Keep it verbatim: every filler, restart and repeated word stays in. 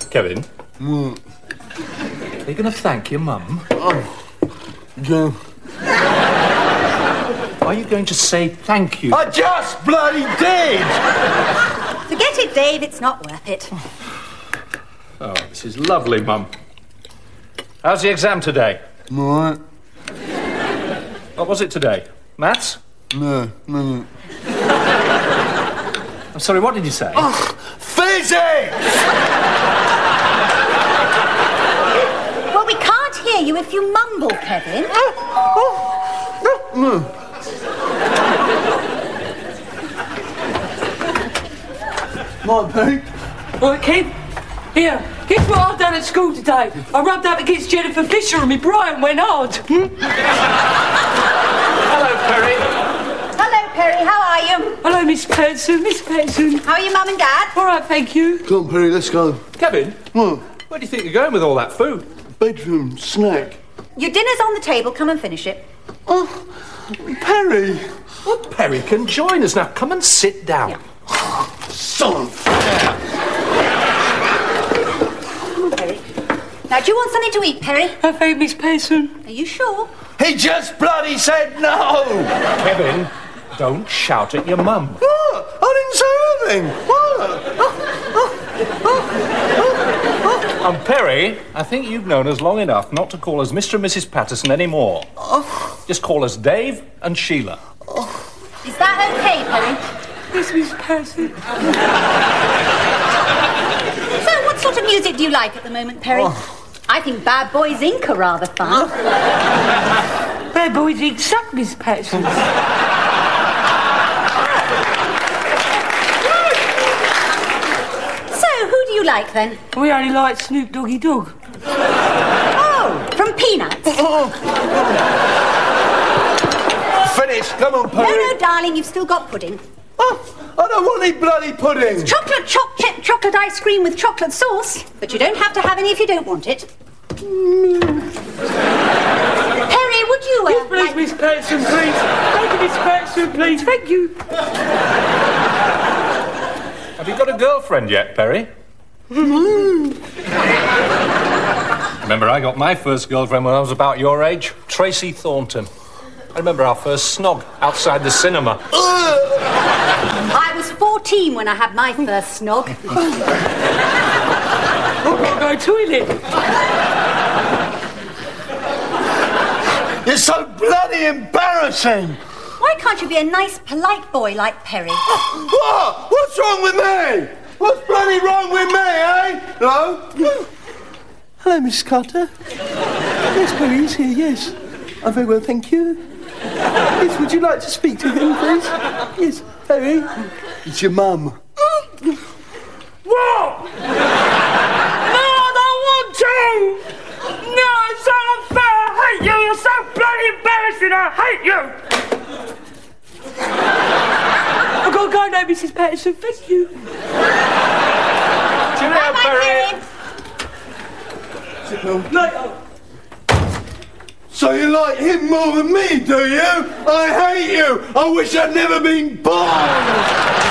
Kevin. What? Are you going to thank your mum? Oh, yeah. Are you going to say thank you? I just bloody did! Forget it, Dave. It's not worth it. Oh, this is lovely, Mum. How's the exam today? All right. What was it today? Maths? No, no. I'm sorry, what did you say? Oh, physics! Well, we can't hear you if you mumble, Kevin. No. Right, Pete. Right, Ken. Here, guess what I've done at school today? I rubbed up against Jennifer Fisher and me Brian went hard. Hmm? Hello, Perry. Hello, Perry. How are you? Hello, Miss Patterson. Miss Patterson. How are you, Mum and Dad? All right, thank you. Come on, Perry, let's go. Kevin, What? where do you think you're going with all that food? Bedroom snack. Your dinner's on the table. Come and finish it. Oh, Perry. Well, Perry can join us. Now, come and sit down. Yeah. Son of... Perry. Now, do you want something to eat, Perry? I thank Miss Patterson. Are you sure? He just bloody said no! Kevin, don't shout at your mum. What? I didn't say anything. What? And Perry, I think you've known us long enough not to call us Mister and Missus Patterson anymore. Oh. Just call us Dave and Sheila. Is that okay, Perry? Yes, Miss Patterson. So, what sort of music do you like at the moment, Perry? Oh. I think Bad Boys Incorporated are rather fun. Bad Boys Incorporated suck, Miss Patterson. So, who do you like, then? We only like Snoop Doggy Dogg. Oh, from Peanuts. Finish. Come on, Perry. No, no, darling, you've still got pudding. Oh, I don't want any bloody pudding. Chocolate choc chip chocolate ice cream with chocolate sauce. But you don't have to have any if you don't want it. Mm. Perry, would you... Uh, Yes, please, like... Miss Patterson, please. Thank you, Miss Patterson, please. Thank you. Have you got a girlfriend yet, Perry? Remember, I got my first girlfriend when I was about your age, Tracy Thornton. I remember our first snog outside the cinema. I was fourteen when I had my first snog. I've got to go toilet. You're so bloody embarrassing. Why can't you be a nice, polite boy like Perry? What? What's wrong with me? What's bloody wrong with me, eh? Hello? Hello, Miss Carter. Yes, Perry is here, yes. I'm very well, thank you. Yes, would you like to speak to him, please? Yes, Perry. It's your mum. What? No, I don't want to! No, it's so unfair! I hate you! You're so bloody embarrassing! I hate you! I've got to go now, Missus Patterson. Thank you. Cheerio, Perry. Sit down. Later. So you like him more than me, do you? I hate you. I wish I'd never been born.